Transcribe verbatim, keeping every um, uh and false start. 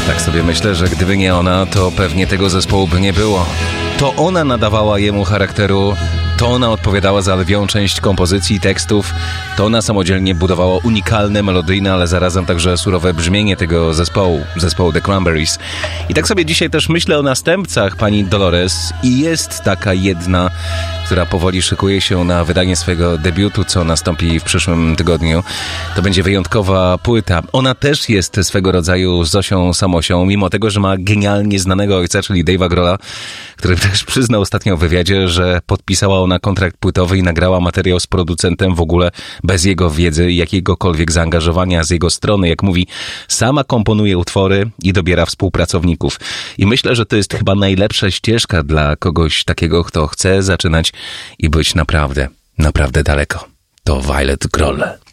Tak sobie myślę, że gdyby nie ona, to pewnie tego zespołu by nie było. To ona nadawała jemu charakteru, to ona odpowiadała za lwią część kompozycji i tekstów, to ona samodzielnie budowała unikalne, melodyjne, ale zarazem także surowe brzmienie tego zespołu, zespołu The Cranberries. I tak sobie dzisiaj też myślę o następcach pani Dolores i jest taka jedna, która powoli szykuje się na wydanie swojego debiutu, co nastąpi w przyszłym tygodniu. To będzie wyjątkowa płyta. Ona też jest swego rodzaju Zosią Samosią, mimo tego, że ma genialnie znanego ojca, czyli Dave'a Grohla, który też przyznał ostatnio w wywiadzie, że podpisała ona kontrakt płytowy i nagrała materiał z producentem w ogóle bez jego wiedzy i jakiegokolwiek zaangażowania z jego strony. Jak mówi, sama komponuje utwory i dobiera współpracowników. I myślę, że to jest chyba najlepsza ścieżka dla kogoś takiego, kto chce zaczynać i być naprawdę, naprawdę daleko. To Violet Grohl.